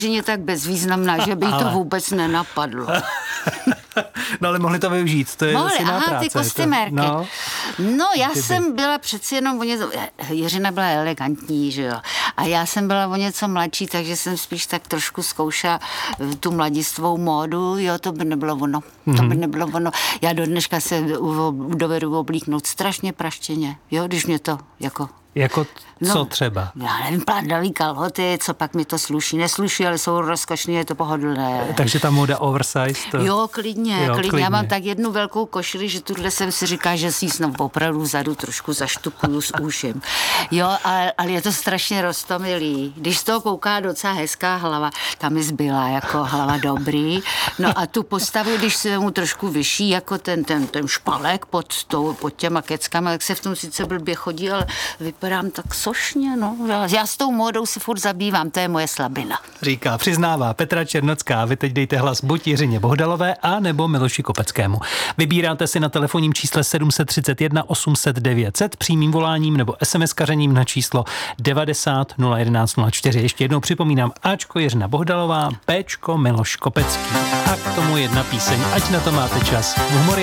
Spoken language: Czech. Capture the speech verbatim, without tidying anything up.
je tak bezvýznamná, že by jí to vůbec nenapadlo. No ale mohli to využít, to je mohli, jiná aha, práce. ty kostymérky. To, no, no, já kdyby. jsem byla přeci jenom o něco, Jiřina byla elegantní, že jo, a já jsem byla o něco mladší, takže jsem spíš tak trošku zkoušela tu mladistvou módu, jo, to by nebylo ono, mm-hmm. to by nebylo ono. Já do dneška se dovedu oblíknout strašně praštěně, jo, když mě to jako... Jako co no, třeba? Já nevím, pádavý kalhoty, co pak mi to sluší. Nesluší, ale jsou rozkošný, je to pohodlné. Takže ta móda oversize? To... Jo, klidně, jo, klidně. klidně. Já mám tak jednu velkou košili, že tuhle jsem si říká, že si ji snad opravdu vzadu trošku zaštukuju s uším. Jo, ale, ale je to strašně roztomilý. Když z toho kouká docela hezká hlava, tam mi zbyla jako hlava dobrý. No a tu postavu, když se mu trošku vyšší, jako ten, ten, ten špalek pod, tou, pod těma keckama, tak se v tom sice blbě chodí, ale vypadám tak sošně, no. Já s tou módou se furt zabývám, to je moje slabina. Říká, přiznává Petra Černocká. Vy teď dejte hlas buď Jiřině Bohdalové a nebo Miloši Kopeckému. Vybíráte si na telefonním čísle sedm set třicet jedna osm set devět set přímým voláním nebo es em es kařením na číslo devadesát nula jedenáct nula čtyři. Ještě jednou připomínám Ačko Jiřina Bohdalová, Bčko Miloš Kopecký. A k tomu jedna píseň, ať na to máte čas. V Humory